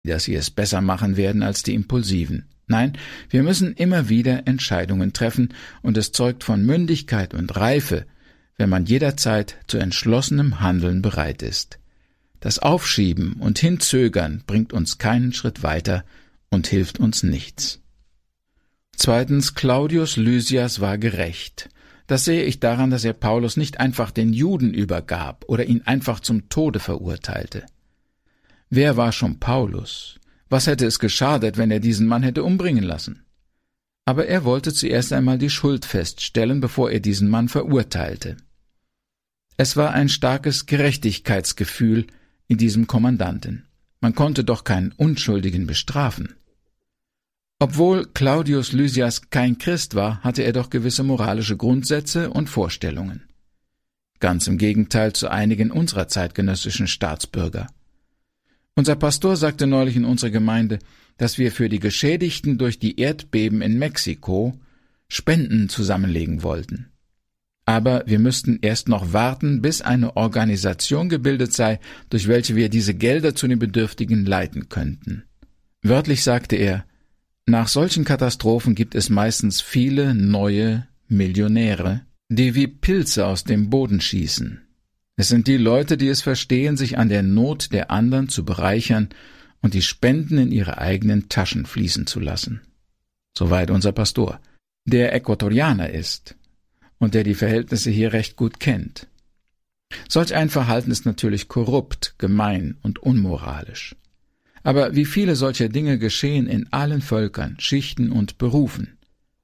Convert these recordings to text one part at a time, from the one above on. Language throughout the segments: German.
dass sie es besser machen werden als die Impulsiven. Nein, wir müssen immer wieder Entscheidungen treffen, und es zeugt von Mündigkeit und Reife, wenn man jederzeit zu entschlossenem Handeln bereit ist. Das Aufschieben und Hinzögern bringt uns keinen Schritt weiter und hilft uns nichts. Zweitens, Claudius Lysias war gerecht. Das sehe ich daran, dass er Paulus nicht einfach den Juden übergab oder ihn einfach zum Tode verurteilte. Wer war schon Paulus? Was hätte es geschadet, wenn er diesen Mann hätte umbringen lassen? Aber er wollte zuerst einmal die Schuld feststellen, bevor er diesen Mann verurteilte. Es war ein starkes Gerechtigkeitsgefühl in diesem Kommandanten. Man konnte doch keinen Unschuldigen bestrafen. Obwohl Claudius Lysias kein Christ war, hatte er doch gewisse moralische Grundsätze und Vorstellungen. Ganz im Gegenteil zu einigen unserer zeitgenössischen Staatsbürger. Unser Pastor sagte neulich in unserer Gemeinde, dass wir für die Geschädigten durch die Erdbeben in Mexiko Spenden zusammenlegen wollten. Aber wir müssten erst noch warten, bis eine Organisation gebildet sei, durch welche wir diese Gelder zu den Bedürftigen leiten könnten. Wörtlich sagte er, nach solchen Katastrophen gibt es meistens viele neue Millionäre, die wie Pilze aus dem Boden schießen. Es sind die Leute, die es verstehen, sich an der Not der anderen zu bereichern und die Spenden in ihre eigenen Taschen fließen zu lassen. Soweit unser Pastor, der Äquatorianer ist und der die Verhältnisse hier recht gut kennt. Solch ein Verhalten ist natürlich korrupt, gemein und unmoralisch. Aber wie viele solcher Dinge geschehen in allen Völkern, Schichten und Berufen.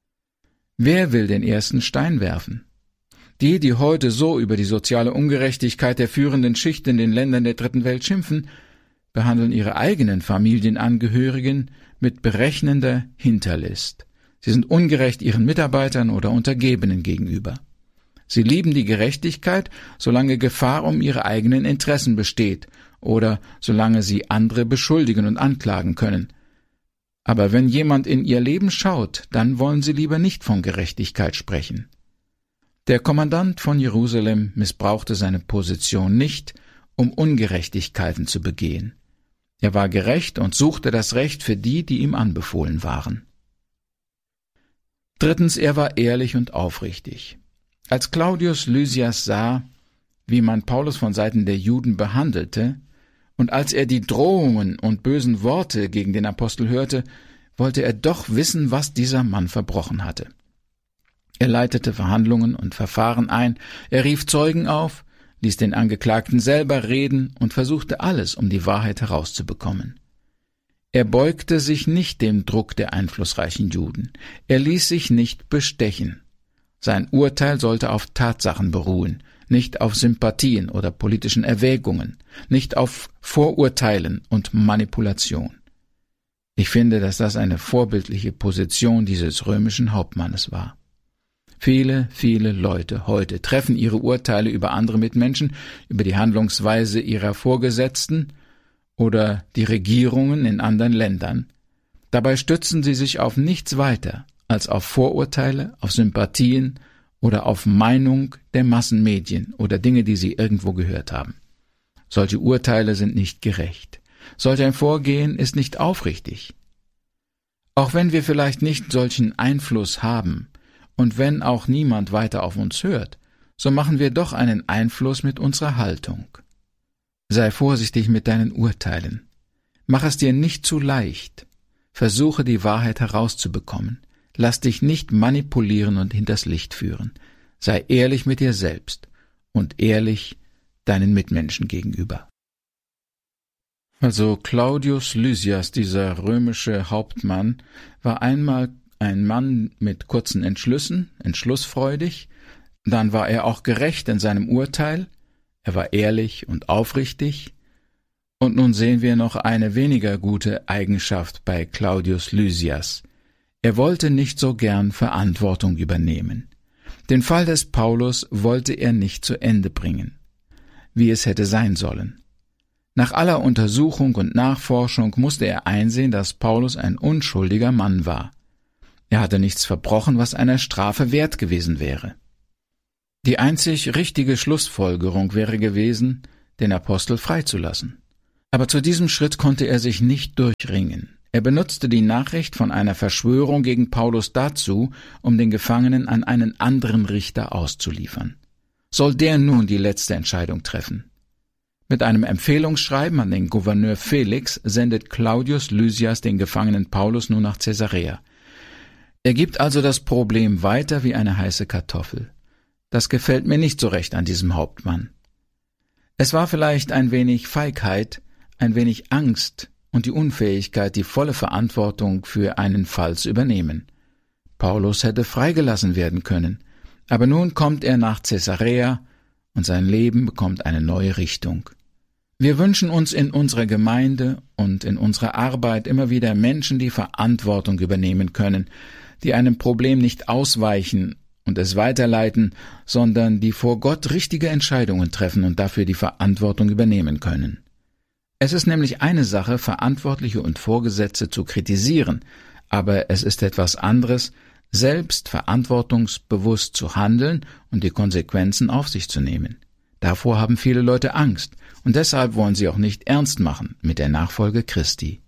Wer will den ersten Stein werfen? Die heute so über die soziale Ungerechtigkeit der führenden Schicht in den Ländern der Dritten Welt schimpfen, behandeln ihre eigenen Familienangehörigen mit berechnender Hinterlist. Sie sind ungerecht ihren Mitarbeitern oder Untergebenen gegenüber. Sie lieben die Gerechtigkeit, solange Gefahr um ihre eigenen Interessen besteht oder solange sie andere beschuldigen und anklagen können. Aber wenn jemand in ihr Leben schaut, dann wollen sie lieber nicht von Gerechtigkeit sprechen. Der Kommandant von Jerusalem missbrauchte seine Position nicht, um Ungerechtigkeiten zu begehen. Er war gerecht und suchte das Recht für die, die ihm anbefohlen waren. Drittens, er war ehrlich und aufrichtig. Als Claudius Lysias sah, wie man Paulus von Seiten der Juden behandelte, und als er die Drohungen und bösen Worte gegen den Apostel hörte, wollte er doch wissen, was dieser Mann verbrochen hatte. Er leitete Verhandlungen und Verfahren ein, er rief Zeugen auf, ließ den Angeklagten selber reden und versuchte alles, um die Wahrheit herauszubekommen. Er beugte sich nicht dem Druck der einflussreichen Juden. Er ließ sich nicht bestechen. Sein Urteil sollte auf Tatsachen beruhen, nicht auf Sympathien oder politischen Erwägungen, nicht auf Vorurteilen und Manipulation. Ich finde, dass das eine vorbildliche Position dieses römischen Hauptmannes war. Viele, viele Leute heute treffen ihre Urteile über andere Mitmenschen, über die Handlungsweise ihrer Vorgesetzten oder die Regierungen in anderen Ländern. Dabei stützen sie sich auf nichts weiter als auf Vorurteile, auf Sympathien oder auf Meinung der Massenmedien oder Dinge, die sie irgendwo gehört haben. Solche Urteile sind nicht gerecht. Solch ein Vorgehen ist nicht aufrichtig. Auch wenn wir vielleicht nicht solchen Einfluss haben und wenn auch niemand weiter auf uns hört, so machen wir doch einen Einfluss mit unserer Haltung. Sei vorsichtig mit deinen Urteilen. Mach es dir nicht zu leicht. Versuche die Wahrheit herauszubekommen. Lass dich nicht manipulieren und hinters Licht führen. Sei ehrlich mit dir selbst und ehrlich deinen Mitmenschen gegenüber. Also Claudius Lysias, dieser römische Hauptmann, war einmal ein Mann mit kurzen Entschlüssen, entschlussfreudig, dann war er auch gerecht in seinem Urteil, er war ehrlich und aufrichtig, und nun sehen wir noch eine weniger gute Eigenschaft bei Claudius Lysias. Er wollte nicht so gern Verantwortung übernehmen. Den Fall des Paulus wollte er nicht zu Ende bringen, wie es hätte sein sollen. Nach aller Untersuchung und Nachforschung musste er einsehen, dass Paulus ein unschuldiger Mann war. Er hatte nichts verbrochen, was einer Strafe wert gewesen wäre. Die einzig richtige Schlussfolgerung wäre gewesen, den Apostel freizulassen. Aber zu diesem Schritt konnte er sich nicht durchringen. Er benutzte die Nachricht von einer Verschwörung gegen Paulus dazu, um den Gefangenen an einen anderen Richter auszuliefern. Soll der nun die letzte Entscheidung treffen? Mit einem Empfehlungsschreiben an den Gouverneur Felix sendet Claudius Lysias den Gefangenen Paulus nun nach Caesarea. Er gibt also das Problem weiter wie eine heiße Kartoffel. Das gefällt mir nicht so recht an diesem Hauptmann. Es war vielleicht ein wenig Feigheit, ein wenig Angst und die Unfähigkeit, die volle Verantwortung für einen Fall zu übernehmen. Paulus hätte freigelassen werden können, aber nun kommt er nach Caesarea und sein Leben bekommt eine neue Richtung. Wir wünschen uns in unserer Gemeinde und in unserer Arbeit immer wieder Menschen, die Verantwortung übernehmen können, die einem Problem nicht ausweichen und es weiterleiten, sondern die vor Gott richtige Entscheidungen treffen und dafür die Verantwortung übernehmen können. Es ist nämlich eine Sache, Verantwortliche und Vorgesetzte zu kritisieren, aber es ist etwas anderes, selbst verantwortungsbewusst zu handeln und die Konsequenzen auf sich zu nehmen. Davor haben viele Leute Angst, und deshalb wollen sie auch nicht ernst machen mit der Nachfolge Christi.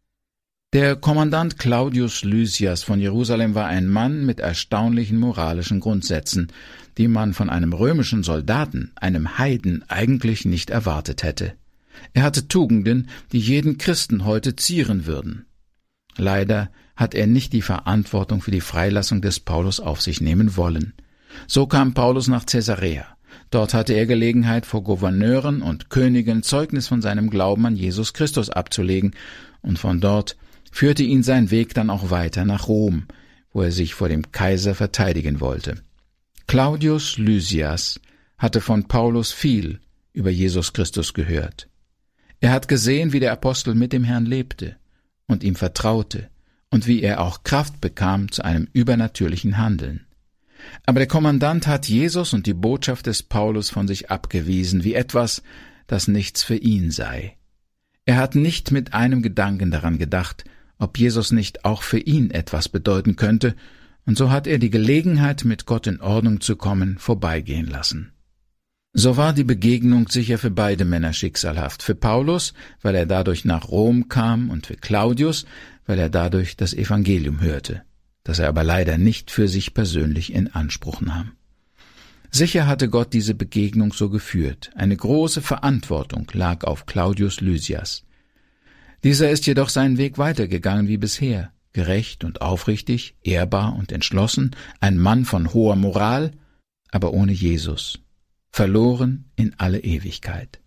Der Kommandant Claudius Lysias von Jerusalem war ein Mann mit erstaunlichen moralischen Grundsätzen, die man von einem römischen Soldaten, einem Heiden, eigentlich nicht erwartet hätte. Er hatte Tugenden, die jeden Christen heute zieren würden. Leider hat er nicht die Verantwortung für die Freilassung des Paulus auf sich nehmen wollen. So kam Paulus nach Caesarea. Dort hatte er Gelegenheit, vor Gouverneuren und Königen Zeugnis von seinem Glauben an Jesus Christus abzulegen, und von dort führte ihn sein Weg dann auch weiter nach Rom, wo er sich vor dem Kaiser verteidigen wollte. Claudius Lysias hatte von Paulus viel über Jesus Christus gehört. Er hat gesehen, wie der Apostel mit dem Herrn lebte und ihm vertraute und wie er auch Kraft bekam zu einem übernatürlichen Handeln. Aber der Kommandant hat Jesus und die Botschaft des Paulus von sich abgewiesen, wie etwas, das nichts für ihn sei. Er hat nicht mit einem Gedanken daran gedacht, ob Jesus nicht auch für ihn etwas bedeuten könnte, und so hat er die Gelegenheit, mit Gott in Ordnung zu kommen, vorbeigehen lassen. So war die Begegnung sicher für beide Männer schicksalhaft, für Paulus, weil er dadurch nach Rom kam, und für Claudius, weil er dadurch das Evangelium hörte, das er aber leider nicht für sich persönlich in Anspruch nahm. Sicher hatte Gott diese Begegnung so geführt. Eine große Verantwortung lag auf Claudius Lysias. Dieser ist jedoch seinen Weg weitergegangen wie bisher, gerecht und aufrichtig, ehrbar und entschlossen, ein Mann von hoher Moral, aber ohne Jesus, verloren in alle Ewigkeit.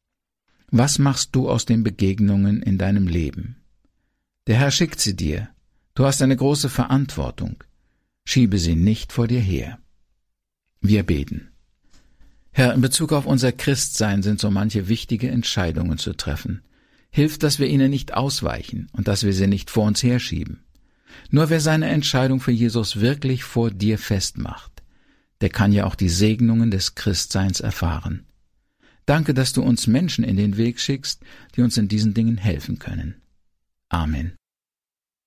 Was machst du aus den Begegnungen in deinem Leben? Der Herr schickt sie dir. Du hast eine große Verantwortung. Schiebe sie nicht vor dir her. Wir beten. Herr, in Bezug auf unser Christsein sind so manche wichtige Entscheidungen zu treffen. Hilf, dass wir ihnen nicht ausweichen und dass wir sie nicht vor uns herschieben. Nur wer seine Entscheidung für Jesus wirklich vor dir festmacht, der kann ja auch die Segnungen des Christseins erfahren. Danke, dass du uns Menschen in den Weg schickst, die uns in diesen Dingen helfen können. Amen.